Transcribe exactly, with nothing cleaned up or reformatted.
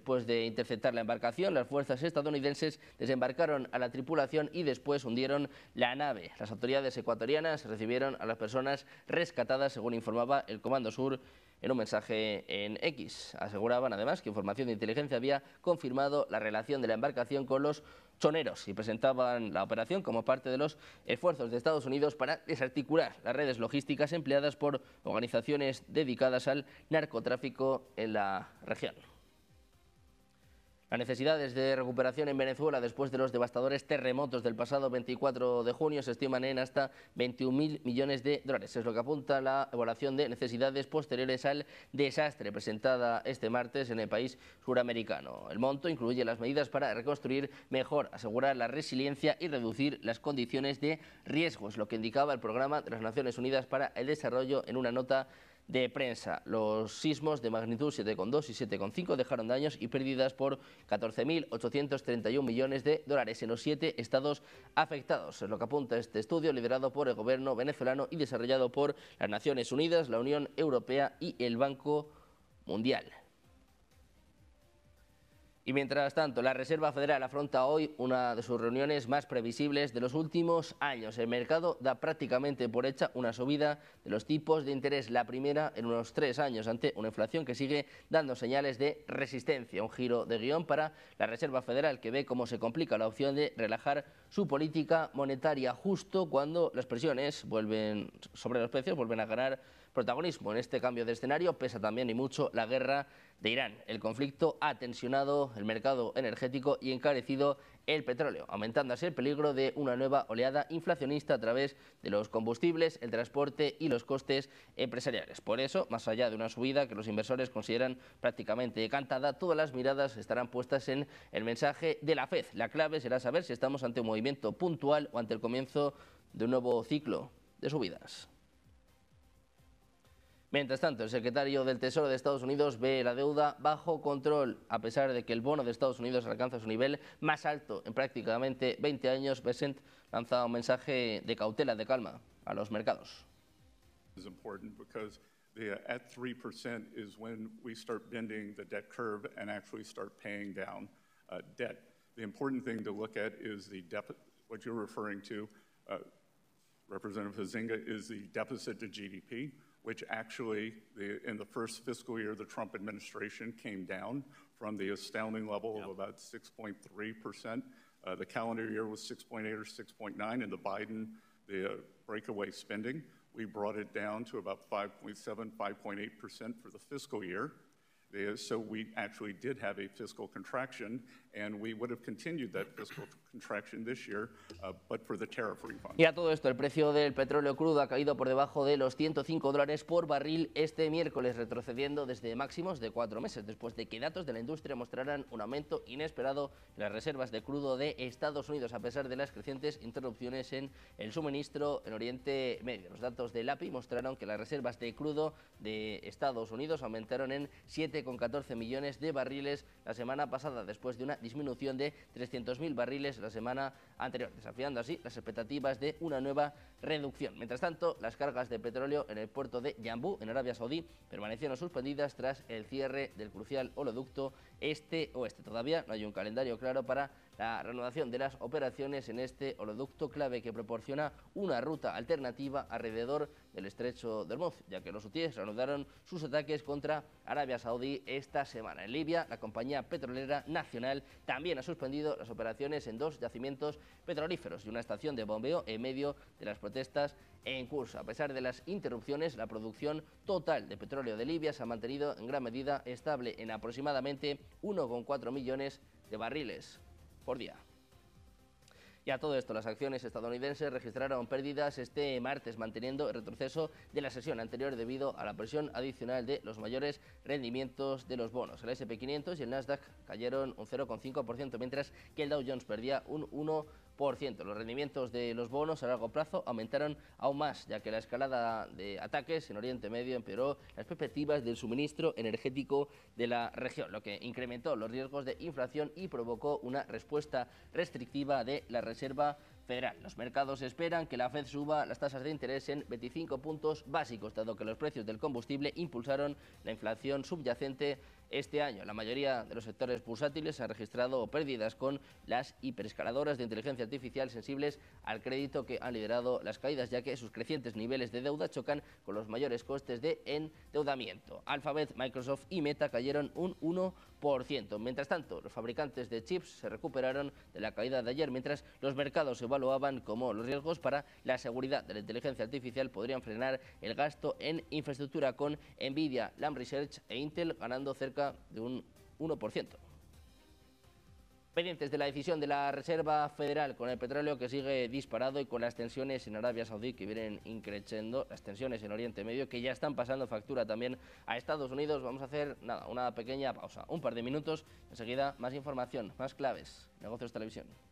Después de interceptar la embarcación, las fuerzas estadounidenses desembarcaron a la tripulación y después hundieron la nave. Las autoridades ecuatorianas recibieron a las personas rescatadas, según informaba el Comando Sur en un mensaje en X. Aseguraban además que información de inteligencia había confirmado la relación de la embarcación con los choneros y presentaban la operación como parte de los esfuerzos de Estados Unidos para desarticular las redes logísticas empleadas por organizaciones dedicadas al narcotráfico en la región. Las necesidades de recuperación en Venezuela después de los devastadores terremotos del pasado veinticuatro de junio se estiman en hasta veintiún mil millones de dólares. Es lo que apunta la evaluación de necesidades posteriores al desastre presentada este martes en el país suramericano. El monto incluye las medidas para reconstruir mejor, asegurar la resiliencia y reducir las condiciones de riesgo, es lo que indicaba el Programa de las Naciones Unidas para el Desarrollo en una nota de prensa. Los sismos de magnitud siete coma dos y siete coma cinco dejaron daños y pérdidas por catorce mil ochocientos treinta y un millones de dólares en los siete estados afectados. Es lo que apunta este estudio liderado por el gobierno venezolano y desarrollado por las Naciones Unidas, la Unión Europea y el Banco Mundial. Y mientras tanto, la Reserva Federal afronta hoy una de sus reuniones más previsibles de los últimos años. El mercado da prácticamente por hecha una subida de los tipos de interés, la primera en unos tres años, ante una inflación que sigue dando señales de resistencia. Un giro de guión para la Reserva Federal, que ve cómo se complica la opción de relajar su política monetaria justo cuando las presiones vuelven sobre los precios vuelven a ganar protagonismo. En este cambio de escenario pesa también y mucho la guerra de Irán. El conflicto ha tensionado el mercado energético y encarecido el petróleo, aumentando así el peligro de una nueva oleada inflacionista a través de los combustibles, el transporte y los costes empresariales. Por eso, más allá de una subida que los inversores consideran prácticamente cantada, todas las miradas estarán puestas en el mensaje de la Fed. La clave será saber si estamos ante un movimiento puntual o ante el comienzo de un nuevo ciclo de subidas. Mientras tanto, el secretario del Tesoro de Estados Unidos ve la deuda bajo control. A pesar de que el bono de Estados Unidos alcanza su nivel más alto en prácticamente veinte años, Bessent lanza un mensaje de cautela, de calma a los mercados. At three percent is when we start bending the debt curve and actually start paying down uh, debt. The important thing to look at is the deficit, what you're referring to, uh, Representative Huizenga, is the deficit to G D P, which actually, the, in the first fiscal year of the Trump administration, came down from the astounding level yep. of about six point three percent. Uh, the calendar year was six point eight or six point nine, and the Biden, the uh, breakaway spending, we brought it down to about five point seven, five point eight percent for the fiscal year. So we actually did have a fiscal contraction, and we would have continued that fiscal contraction this year, uh, but for the tariff refund. Y a todo esto, el precio del petróleo crudo ha caído por debajo de los ciento cinco dólares por barril este miércoles, retrocediendo desde máximos de cuatro meses, después de que datos de la industria mostraran un aumento inesperado en las reservas de crudo de Estados Unidos, a pesar de las crecientes interrupciones en el suministro en Oriente Medio. Los datos del A P I mostraron que las reservas de crudo de Estados Unidos aumentaron en siete coma catorce millones de barriles la semana pasada, después de una disminución de trescientos mil barriles la semana anterior, desafiando así las expectativas de una nueva reducción. Mientras tanto, las cargas de petróleo en el puerto de Yanbu, en Arabia Saudí, permanecieron suspendidas tras el cierre del crucial oleoducto este-oeste. Todavía no hay un calendario claro para la reanudación de las operaciones en este oleoducto clave que proporciona una ruta alternativa alrededor del estrecho de Hormuz, ya que los hutíes reanudaron sus ataques contra Arabia Saudí esta semana. En Libia, la compañía petrolera nacional también ha suspendido las operaciones en dos yacimientos petrolíferos y una estación de bombeo en medio de las protestas en curso. A pesar de las interrupciones, la producción total de petróleo de Libia se ha mantenido en gran medida estable en aproximadamente uno coma cuatro millones de barriles por día. Y a todo esto, las acciones estadounidenses registraron pérdidas este martes, manteniendo el retroceso de la sesión anterior debido a la presión adicional de los mayores rendimientos de los bonos. El ese and pe quinientos y el Nasdaq cayeron un cero coma cinco por ciento, mientras que el Dow Jones perdía un uno por ciento. Los rendimientos de los bonos a largo plazo aumentaron aún más, ya que la escalada de ataques en Oriente Medio empeoró las perspectivas del suministro energético de la región, lo que incrementó los riesgos de inflación y provocó una respuesta restrictiva de la Reserva Federal. Los mercados esperan que la Fed suba las tasas de interés en veinticinco puntos básicos, dado que los precios del combustible impulsaron la inflación subyacente este año. La mayoría de los sectores bursátiles han registrado pérdidas, con las hiperescaladoras de inteligencia artificial sensibles al crédito que han liderado las caídas, ya que sus crecientes niveles de deuda chocan con los mayores costes de endeudamiento. Alphabet, Microsoft y Meta cayeron un uno por ciento. Mientras tanto, los fabricantes de chips se recuperaron de la caída de ayer, mientras los mercados evaluaban cómo los riesgos para la seguridad de la inteligencia artificial podrían frenar el gasto en infraestructura, con Nvidia, Lam Research e Intel ganando cerca de un uno por ciento. Pendientes de la decisión de la Reserva Federal, con el petróleo que sigue disparado y con las tensiones en Arabia Saudí que vienen increciendo, las tensiones en Oriente Medio que ya están pasando factura también a Estados Unidos. Vamos a hacer nada, una pequeña pausa, un par de minutos, enseguida más información, más claves, Negocios Televisión.